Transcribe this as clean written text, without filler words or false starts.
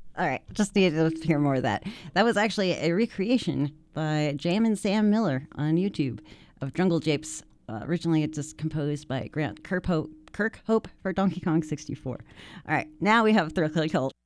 All right, just needed to hear more of that. That was actually a recreation by Jam and Sam Miller on YouTube of Jungle Japes. Originally, it's just composed by Grant Kirkhope for Donkey Kong 64. All right, now we have Thrill Kill